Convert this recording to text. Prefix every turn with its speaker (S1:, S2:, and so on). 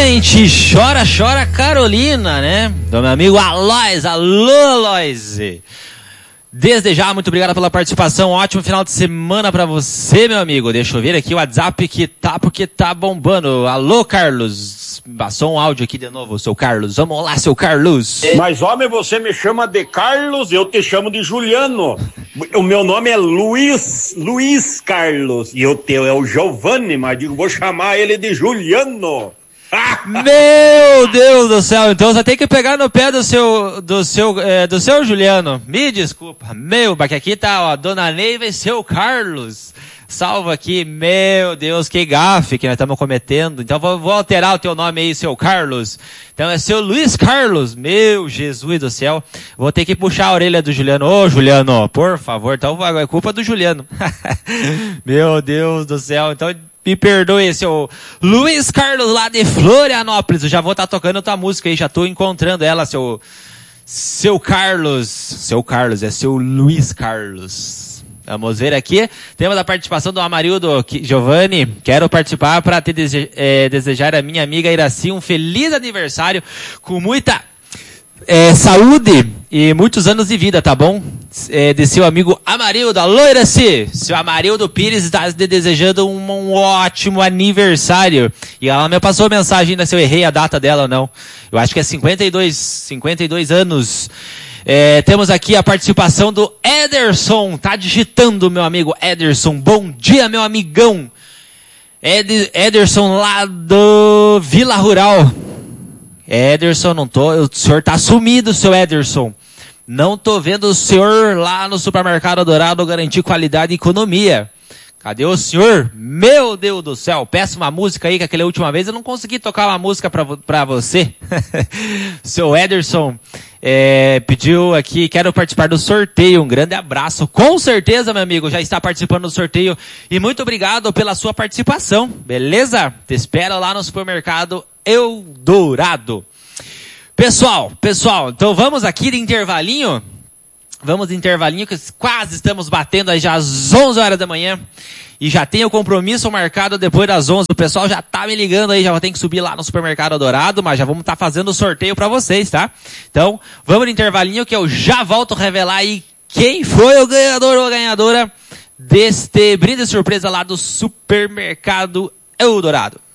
S1: Exatamente, chora, chora Carolina, né? Do meu amigo Alois, alô Alois. Desde já, muito obrigado pela participação, ótimo final de semana pra você, meu amigo. Deixa eu ver aqui o WhatsApp que tá, porque tá bombando. Alô, Carlos. Passou um áudio aqui de novo, seu Carlos. Vamos lá, seu Carlos.
S2: Mas, homem, você me chama de Carlos, eu te chamo de Juliano. O meu nome é Luiz Carlos, e o teu é o Giovanni, mas digo, vou chamar ele de Juliano.
S1: Meu Deus do céu, então você tem que pegar no pé do seu Juliano. Me desculpa, porque aqui tá, ó, Dona Neiva e seu Carlos. Salva aqui, meu Deus, que gafe que nós estamos cometendo. Então vou alterar o teu nome aí, seu Carlos. Então é seu Luiz Carlos. Meu Jesus do céu. Vou ter que puxar a orelha do Juliano. Ô, Juliano, por favor. Então é culpa do Juliano. Meu Deus do céu. Então me perdoe, seu Luiz Carlos lá de Florianópolis. Eu já vou estar tocando tua música aí. Já estou encontrando ela, seu Carlos. Seu Carlos, é seu Luiz Carlos. Vamos ver aqui. Temos a participação do Amarildo Giovanni. Quero participar para te desejar a minha amiga Iraci um feliz aniversário com muita saúde e muitos anos de vida, tá bom? De seu amigo Amarildo. Alô, Iraci! Seu Amarildo Pires está te desejando um ótimo aniversário. E ela me passou mensagem ainda se eu errei a data dela ou não. Eu acho que é 52 anos. Temos aqui a participação do Ederson, tá digitando, meu amigo Ederson. Bom dia, meu amigão. Ederson lá do Vila Rural. Ederson, o senhor tá sumido, seu Ederson. Não tô vendo o senhor lá no supermercado Dourado garantir qualidade e economia. Cadê o senhor? Meu Deus do céu, peço uma música aí, que aquela última vez eu não consegui tocar uma música pra você. Seu Ederson pediu aqui, quero participar do sorteio, um grande abraço. Com certeza, meu amigo, já está participando do sorteio. E muito obrigado pela sua participação, beleza? Te espero lá no supermercado Eldorado. Pessoal, então vamos aqui de intervalinho. Vamos de intervalinho, que quase estamos batendo aí já às 11 horas da manhã. E já tem o compromisso marcado depois das 11. O pessoal já tá me ligando aí, já tem que subir lá no supermercado Dourado, mas já vamos estar fazendo o sorteio para vocês, tá? Então, vamos de intervalinho que eu já volto a revelar aí quem foi o ganhador ou a ganhadora deste brinde surpresa lá do supermercado Eldorado.